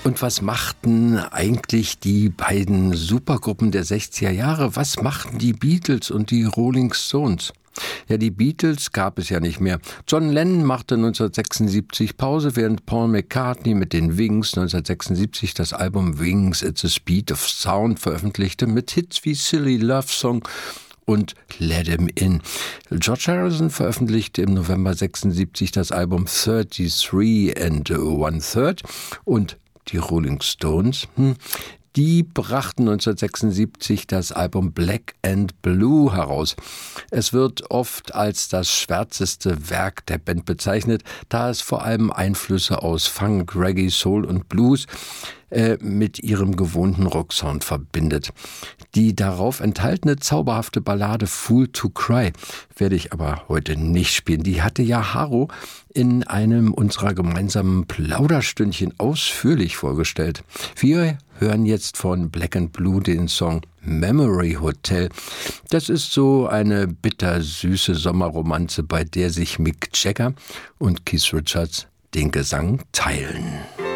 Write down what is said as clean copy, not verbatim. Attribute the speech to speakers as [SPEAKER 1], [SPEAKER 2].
[SPEAKER 1] Und was machten eigentlich die beiden Supergruppen der 60er Jahre? Was machten die Beatles und die Rolling Stones? Ja, die Beatles gab es ja nicht mehr. John Lennon machte 1976 Pause, während Paul McCartney mit den Wings 1976 das Album Wings It's a Speed of Sound veröffentlichte, mit Hits wie Silly Love Song und Let Him In. George Harrison veröffentlichte im November 76 das Album 33 and One Third und die Rolling Stones, die brachten 1976 das Album Black and Blue heraus. Es wird oft als das schwärzeste Werk der Band bezeichnet, da es vor allem Einflüsse aus Funk, Reggae, Soul und Blues mit ihrem gewohnten Rocksound verbindet. Die darauf enthaltene zauberhafte Ballade Fool to Cry werde ich aber heute nicht spielen. Die hatte ja Haro in einem unserer gemeinsamen Plauderstündchen ausführlich vorgestellt. Wir hören jetzt von Black and Blue den Song Memory Hotel. Das ist so eine bittersüße Sommerromanze, bei der sich Mick Jagger und Keith Richards den Gesang teilen.